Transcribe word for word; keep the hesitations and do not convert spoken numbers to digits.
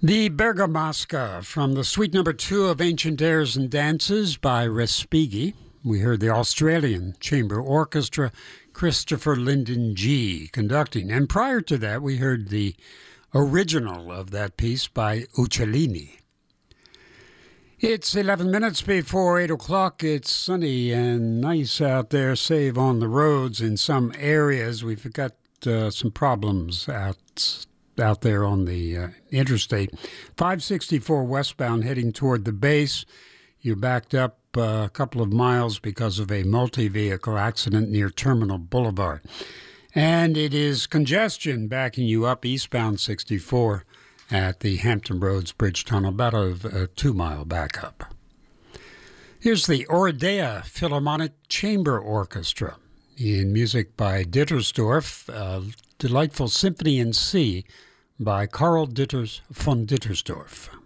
The Bergamasca from the suite number two of Ancient Airs and Dances by Respighi. We heard the Australian Chamber Orchestra, Christopher Lyndon Gee, conducting. And prior to that, we heard the original of that piece by Uccellini. It's eleven minutes before eight o'clock. It's sunny and nice out there, save on the roads in some areas. We've got uh, some problems out out there on the uh, interstate. five sixty-four westbound heading toward the base. You're backed up uh, a couple of miles because of a multi-vehicle accident near Terminal Boulevard. And it is congestion backing you up eastbound sixty-four at the Hampton Roads Bridge Tunnel, about a, a two-mile backup. Here's the Oradea Philharmonic Chamber Orchestra in music by Dittersdorf, a delightful symphony in C by Karl Ditters von Dittersdorf.